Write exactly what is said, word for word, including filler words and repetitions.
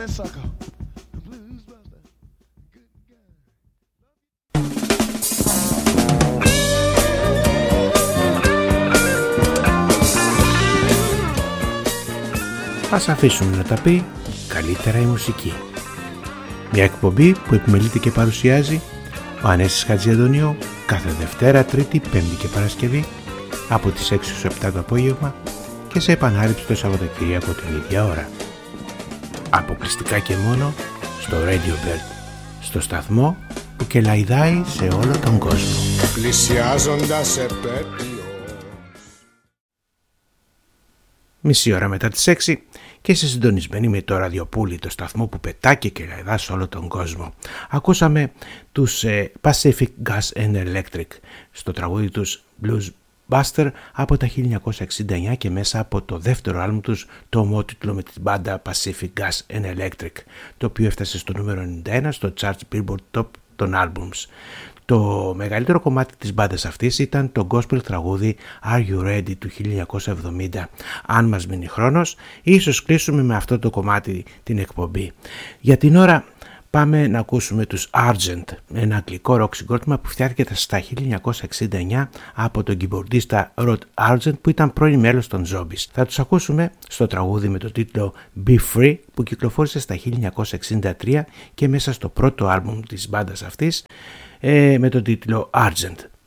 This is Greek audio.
that sucker. The blues buster. Good guy. Ας αφήσουμε να τα πει καλύτερα η μουσική. Μια εκπομπή που επιμελείται και παρουσιάζει ο Ανέσης Χατζηαντονίου κάθε Δευτέρα, Τρίτη, Πέμπτη και Παρασκευή από τις έξι στους επτά το απόγευμα και σε επανάληψη το Σαββατοκύριακο την ίδια ώρα. Αποκλειστικά και μόνο στο Radio Bird, στο σταθμό που κελαϊδάει σε όλο τον κόσμο. Πλησιάζοντας επέτειο. Μισή ώρα μετά τις έξι και είσαι συντονισμένοι με το ραδιοπούλι, το σταθμό που πετά και κελαϊδά σε όλο τον κόσμο. Ακούσαμε τους ε, Pacific Gas and Electric στο τραγούδι τους Blues Buster από τα χίλια εννιακόσια εξήντα εννιά και μέσα από το δεύτερο άλμπουμ τους, το ομότιτλο με την μπάντα Pacific Gas and Electric, το οποίο έφτασε στο νούμερο ενενήντα ένα στο Charts Billboard Top των Albums. Το μεγαλύτερο κομμάτι της μπάντας αυτής ήταν το gospel τραγούδι Are You Ready του χίλια εννιακόσια εβδομήντα. Αν μας μείνει χρόνος, ίσως κλείσουμε με αυτό το κομμάτι την εκπομπή. Για την ώρα πάμε να ακούσουμε τους Argent, ένα αγγλικό rock συγκρότημα που φτιάχτηκε στα χίλια εννιακόσια εξήντα εννιά από τον κιμπορντίστα Rod Argent που ήταν πρώην μέλος των Zombies. Θα τους ακούσουμε στο τραγούδι με το τίτλο Be Free που κυκλοφόρησε στα χίλια εννιακόσια εξήντα τρία και μέσα στο πρώτο άλμπουμ της μπάντας αυτής ε, με τον τίτλο Argent.